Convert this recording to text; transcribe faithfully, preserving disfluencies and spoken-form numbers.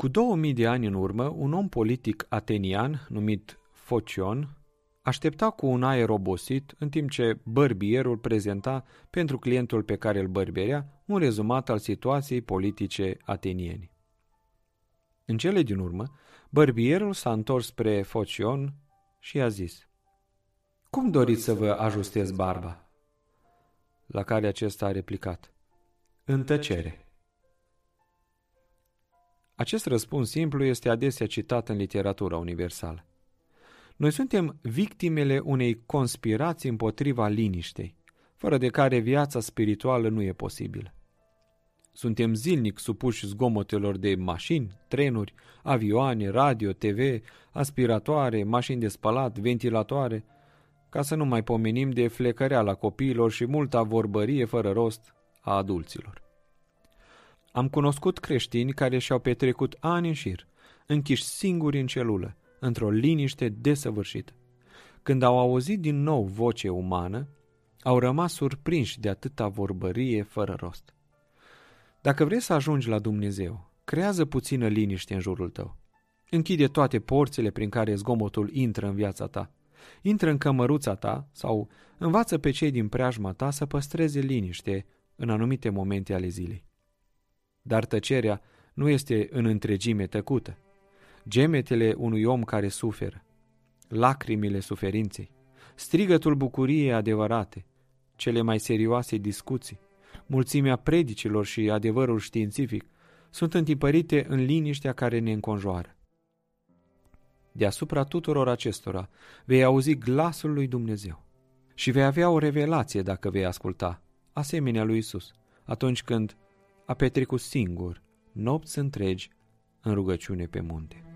Cu două mii de ani în urmă, un om politic atenian numit Focion aștepta cu un aer obosit în timp ce bărbierul prezenta pentru clientul pe care îl bărberea un rezumat al situației politice ateniene. În cele din urmă, bărbierul s-a întors spre Focion și i-a zis: "Cum doriți să vă ajustez barba?" La care acesta a replicat: "În tăcere." Acest răspuns simplu este adesea citat în literatura universală. Noi suntem victimele unei conspirații împotriva liniștei, fără de care viața spirituală nu e posibilă. Suntem zilnic supuși zgomotelor de mașini, trenuri, avioane, radio, T V, aspiratoare, mașini de spălat, ventilatoare, ca să nu mai pomenim de flecăreala copiilor și multa vorbărie fără rost a adulților. Am cunoscut creștini care și-au petrecut ani în șir, închiși singuri în celulă, într-o liniște desăvârșită. Când au auzit din nou voce umană, au rămas surprinși de atâta vorbărie fără rost. Dacă vrei să ajungi la Dumnezeu, creează puțină liniște în jurul tău. Închide toate porțile prin care zgomotul intră în viața ta. Intră în cămăruța ta sau învață pe cei din preajma ta să păstreze liniște în anumite momente ale zilei. Dar tăcerea nu este în întregime tăcută. Gemetele unui om care suferă, lacrimile suferinței, strigătul bucuriei adevărate, cele mai serioase discuții, mulțimea predicilor și adevărul științific sunt întipărite în liniștea care ne înconjoară. Deasupra tuturor acestora vei auzi glasul lui Dumnezeu și vei avea o revelație dacă vei asculta, asemenea lui Isus, atunci când a petrecut singur nopți întregi în rugăciune pe munte.